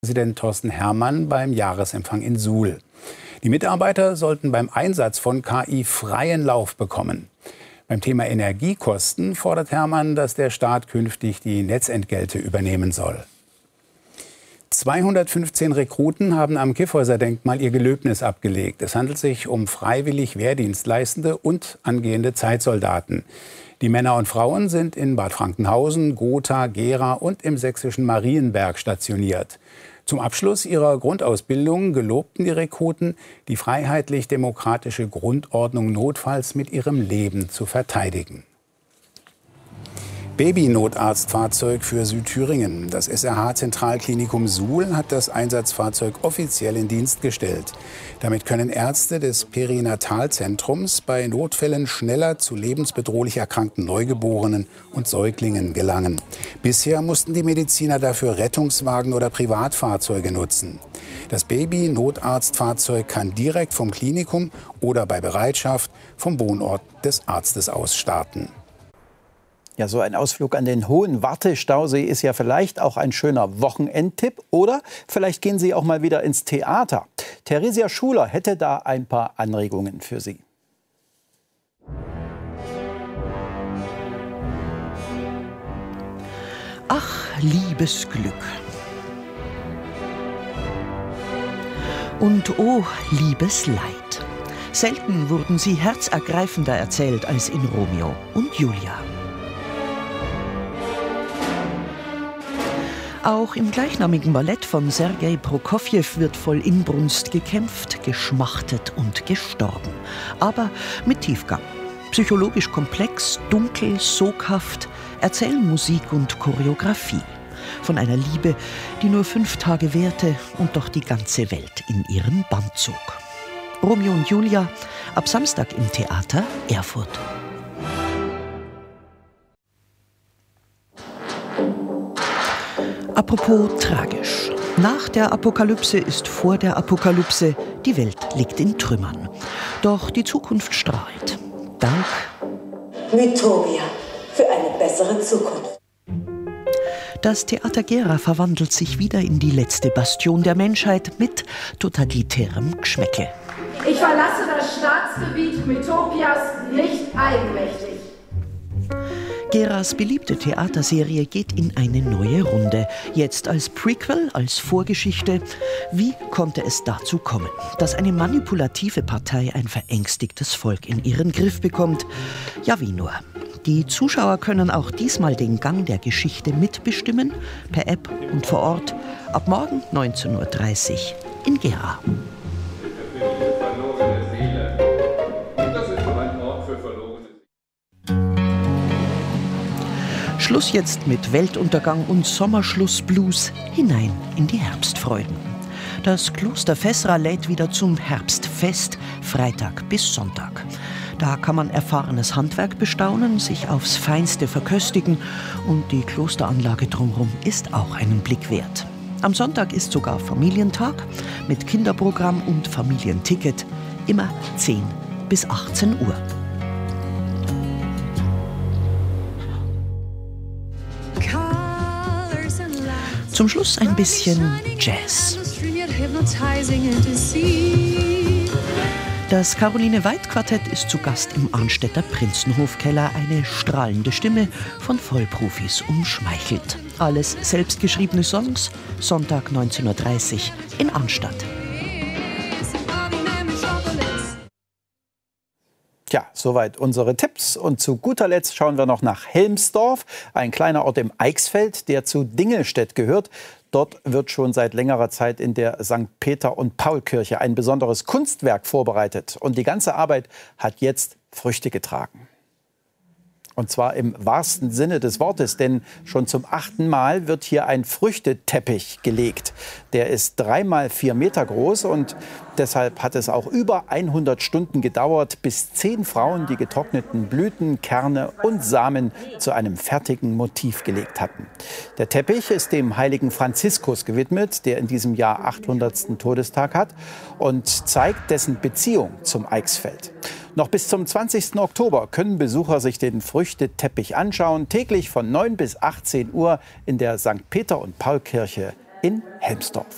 Präsident Thorsten Herrmann beim Jahresempfang in Suhl. Die Mitarbeiter sollten beim Einsatz von KI freien Lauf bekommen. Beim Thema Energiekosten fordert Herrmann, dass der Staat künftig die Netzentgelte übernehmen soll. 215 Rekruten haben am Kyffhäuser-Denkmal ihr Gelöbnis abgelegt. Es handelt sich um freiwillig Wehrdienstleistende und angehende Zeitsoldaten. Die Männer und Frauen sind in Bad Frankenhausen, Gotha, Gera und im sächsischen Marienberg stationiert. Zum Abschluss ihrer Grundausbildung gelobten die Rekruten, die freiheitlich-demokratische Grundordnung notfalls mit ihrem Leben zu verteidigen. Babynotarztfahrzeug für Südthüringen. Das SRH-Zentralklinikum Suhl hat das Einsatzfahrzeug offiziell in Dienst gestellt. Damit können Ärzte des Perinatalzentrums bei Notfällen schneller zu lebensbedrohlich erkrankten Neugeborenen und Säuglingen gelangen. Bisher mussten die Mediziner dafür Rettungswagen oder Privatfahrzeuge nutzen. Das Babynotarztfahrzeug kann direkt vom Klinikum oder bei Bereitschaft vom Wohnort des Arztes aus starten. Ja, so ein Ausflug an den Hohen Wartestausee ist ja vielleicht auch ein schöner Wochenendtipp. Oder vielleicht gehen Sie auch mal wieder ins Theater. Theresia Schuler hätte da ein paar Anregungen für Sie. Ach, liebes Glück. Und oh, liebes Leid. Selten wurden sie herzergreifender erzählt als in Romeo und Julia. Auch im gleichnamigen Ballett von Sergei Prokofjew wird voll Inbrunst gekämpft, geschmachtet und gestorben. Aber mit Tiefgang. Psychologisch komplex, dunkel, soghaft, Erzählmusik und Choreografie. Von einer Liebe, die nur 5 Tage währte und doch die ganze Welt in ihren Bann zog. Romeo und Julia, ab Samstag im Theater Erfurt. Apropos tragisch. Nach der Apokalypse ist vor der Apokalypse, die Welt liegt in Trümmern. Doch die Zukunft strahlt. Dank Mythopia für eine bessere Zukunft. Das Theater Gera verwandelt sich wieder in die letzte Bastion der Menschheit mit totalitärem Geschmäcke. Ich verlasse das Staatsgebiet Mythopias nicht eigenmächtig. Geras beliebte Theaterserie geht in eine neue Runde. Jetzt als Prequel, als Vorgeschichte. Wie konnte es dazu kommen, dass eine manipulative Partei ein verängstigtes Volk in ihren Griff bekommt? Ja, wie nur. Die Zuschauer können auch diesmal den Gang der Geschichte mitbestimmen, per App und vor Ort, ab morgen 19:30 Uhr in Gera. Schluss jetzt mit Weltuntergang und Sommerschlussblues, hinein in die Herbstfreuden. Das Kloster Fessra lädt wieder zum Herbstfest, Freitag bis Sonntag. Da kann man erfahrenes Handwerk bestaunen, sich aufs Feinste verköstigen und die Klosteranlage drumherum ist auch einen Blick wert. Am Sonntag ist sogar Familientag mit Kinderprogramm und Familienticket, immer 10 bis 18 Uhr. Zum Schluss ein bisschen Jazz. Das Caroline-Veit-Quartett ist zu Gast im Arnstädter Prinzenhofkeller. Eine strahlende Stimme von Vollprofis umschmeichelt. Alles selbstgeschriebene Songs, Sonntag 19:30 Uhr in Arnstadt. Tja, soweit unsere Tipps. Und zu guter Letzt schauen wir noch nach Helmsdorf, ein kleiner Ort im Eichsfeld, der zu Dingelstedt gehört. Dort wird schon seit längerer Zeit in der St. Peter- und Paul-Kirche ein besonderes Kunstwerk vorbereitet. Und die ganze Arbeit hat jetzt Früchte getragen. Und zwar im wahrsten Sinne des Wortes, denn schon zum 8. Mal wird hier ein Früchteteppich gelegt. Der ist 3 mal 4 Meter groß und deshalb hat es auch über 100 Stunden gedauert, bis 10 Frauen die getrockneten Blüten, Kerne und Samen zu einem fertigen Motiv gelegt hatten. Der Teppich ist dem heiligen Franziskus gewidmet, der in diesem Jahr 800. Todestag hat und zeigt dessen Beziehung zum Eichsfeld. Noch bis zum 20. Oktober können Besucher sich den Früchteteppich anschauen, täglich von 9 bis 18 Uhr in der St. Peter- und Paul-Kirche in Helmsdorf.